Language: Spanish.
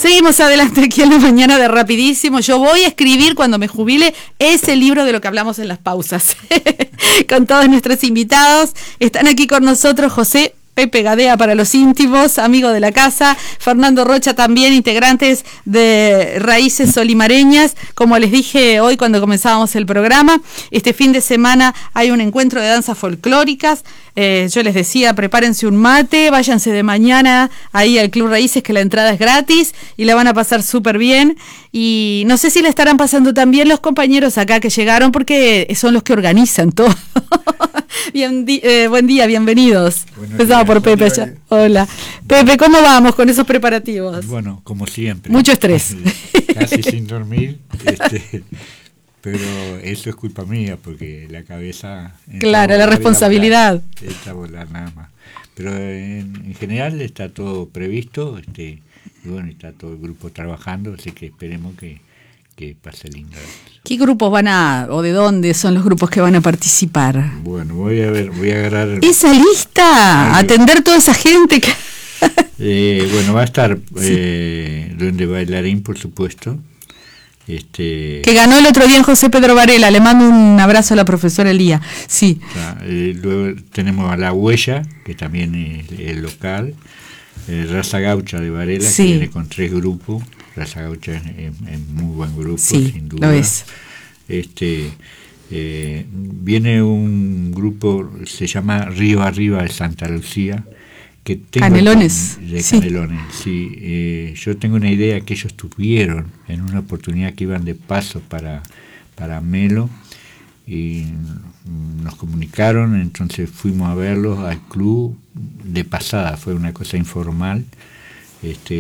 Seguimos adelante aquí en la mañana de Rapidísimo. Yo voy a escribir cuando me jubile ese libro de lo que hablamos en las pausas. Con todos nuestros invitados. Están aquí con nosotros José Pepe Gadea para los íntimos, amigo de la casa, Fernando Rocha también, integrantes de Raíces Solimareñas. Como les dije hoy cuando comenzábamos el programa, este fin de semana hay un encuentro de danzas folclóricas. Yo les decía, prepárense un mate, váyanse de mañana ahí al Club Raíces, que la entrada es gratis y la van a pasar súper bien. Y no sé si la estarán pasando también los compañeros acá que llegaron, porque son los que organizan todo. Buen día, bienvenidos. Empezamos por Pepe allá. Hola. Pepe, ¿cómo vamos con esos preparativos? Bueno, como siempre. Mucho estrés. Casi sin dormir. Pero eso es culpa mía, porque la cabeza... Claro, la responsabilidad. Está a volar nada más. Pero en general está todo previsto, y bueno, está todo el grupo trabajando, así que esperemos que pase lindo. ¿Qué grupos o de dónde son los grupos que van a participar? Bueno, voy a agarrar... ¡Esa lista! Atender toda esa gente que... Bueno, va a estar Duende Bailarín, por supuesto. Que ganó el otro día en José Pedro Varela. Le mando un abrazo a la profesora Elía. Sí. Luego tenemos a La Huella, que también es local. Raza Gaucha de Varela, sí, que viene con 3 grupos. Raza Gaucha es muy buen grupo, sí, sin duda. Lo es. Viene un grupo, se llama Río Arriba de Santa Lucía, que Canelones. Canelones, sí. Yo tengo una idea que ellos tuvieron en una oportunidad que iban de paso para Melo, y nos comunicaron, entonces fuimos a verlos al club de pasada, fue una cosa informal.